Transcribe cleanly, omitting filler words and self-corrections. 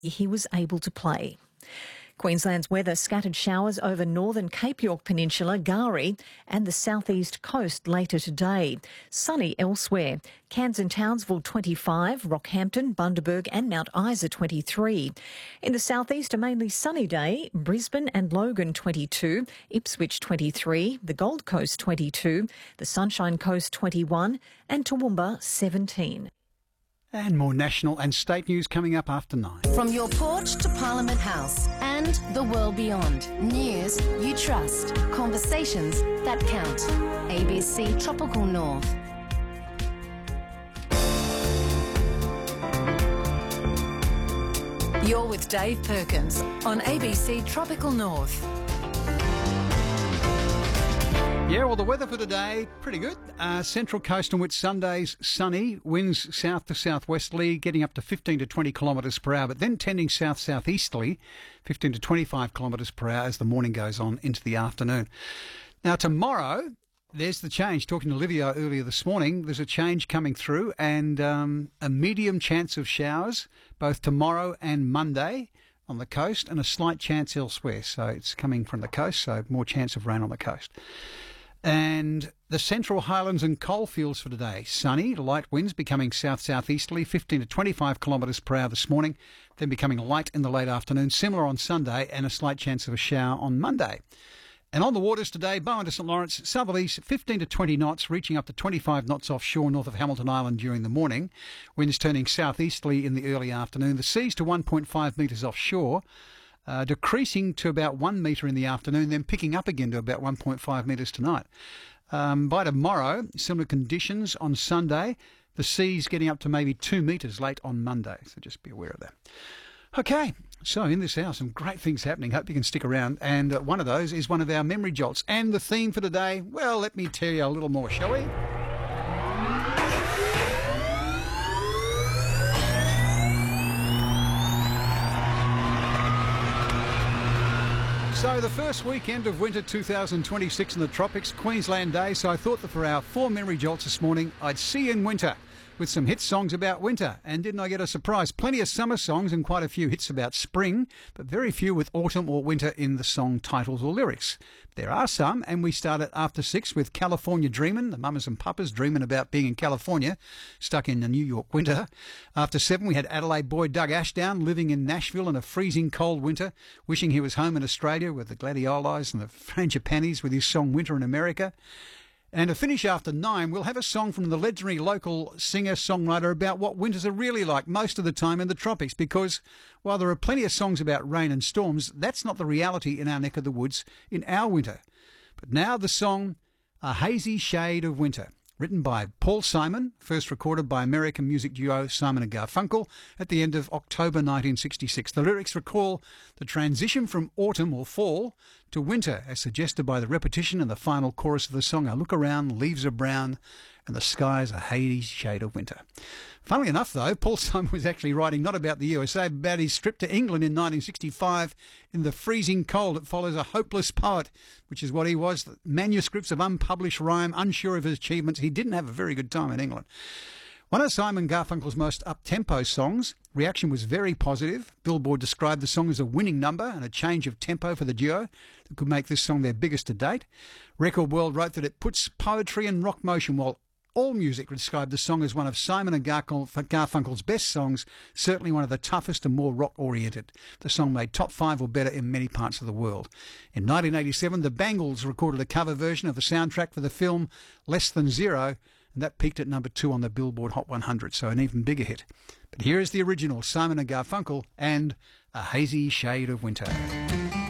he was able to play. Queensland's weather: scattered showers over northern Cape York Peninsula, Gari and the southeast coast later today. Sunny elsewhere. Cairns and Townsville 25, Rockhampton, Bundaberg and Mount Isa 23. In the southeast, a mainly sunny day. Brisbane and Logan 22, Ipswich 23, the Gold Coast 22, the Sunshine Coast 21 and Toowoomba 17. And more national and state news coming up after 9. From your porch to Parliament House and the world beyond. News you trust. Conversations that count. ABC Tropical North. You're with Dave Perkins on ABC Tropical North. Yeah, well, the weather for today, pretty good. Central coast and Whitsundays, sunny, winds south to southwesterly, getting up to 15 to 20 kilometres per hour, but then tending south-southeasterly, 15 to 25 kilometres per hour as the morning goes on into the afternoon. Now, tomorrow, there's the change. Talking to Olivia earlier this morning, there's a change coming through and a medium chance of showers both tomorrow and Monday on the coast and a slight chance elsewhere. So it's coming from the coast, so more chance of rain on the coast. And the Central Highlands and coalfields for today. Sunny, light winds becoming south-southeasterly, 15 to 25 kilometres per hour this morning, then becoming light in the late afternoon. Similar on Sunday and a slight chance of a shower on Monday. And on the waters today, Bowen to St Lawrence, southerlies 15 to 20 knots, reaching up to 25 knots offshore north of Hamilton Island during the morning. Winds turning southeasterly in the early afternoon. The seas to 1.5 metres offshore. Decreasing to about 1 metre in the afternoon, then picking up again to about 1.5 metres tonight. By tomorrow, similar conditions on Sunday. The seas getting up to maybe 2 metres late on Monday, so just be aware of that. Okay, so in this hour, some great things happening. Hope you can stick around. And one of those is one of our memory jolts. And the theme for today, well, let me tell you a little more, shall we? So the first weekend of winter 2026 in the tropics, Queensland Day, so I thought that for our 4 memory jolts this morning, I'd see you in winter with some hit songs about winter. And didn't I get a surprise? Plenty of summer songs and quite a few hits about spring, but very few with autumn or winter in the song titles or lyrics. There are some, and we start at after 6 with California Dreamin', the mamas and papas dreaming about being in California, stuck in the New York winter. After 7, we had Adelaide boy Doug Ashdown living in Nashville in a freezing cold winter, wishing he was home in Australia with the gladiolis and the frangipanis with his song Winter in America. And to finish after 9, we'll have a song from the legendary local singer-songwriter about what winters are really like most of the time in the tropics, because while there are plenty of songs about rain and storms, that's not the reality in our neck of the woods in our winter. But now the song A Hazy Shade of Winter, written by Paul Simon, first recorded by American music duo Simon and Garfunkel at the end of October 1966. The lyrics recall the transition from autumn or fall to winter, as suggested by the repetition in the final chorus of the song. I look around, leaves are brown, and the sky's a hazy shade of winter. Funnily enough, though, Paul Simon was actually writing not about the USA, but about his trip to England in 1965 in the freezing cold. It follows a hopeless poet, which is what he was. Manuscripts of unpublished rhyme, unsure of his achievements. He didn't have a very good time in England. One of Simon Garfunkel's most up-tempo songs. Reaction was very positive. Billboard described the song as a winning number and a change of tempo for the duo that could make this song their biggest to date. Record World wrote that it puts poetry in rock motion, while All Music described the song as one of Simon and Garfunkel's best songs, certainly one of the toughest and more rock-oriented. The song made top 5 or better in many parts of the world. In 1987, the Bangles recorded a cover version of the soundtrack for the film Less Than Zero, and that peaked at number 2 on the Billboard Hot 100, so an even bigger hit. But here is the original, Simon and Garfunkel and A Hazy Shade of Winter.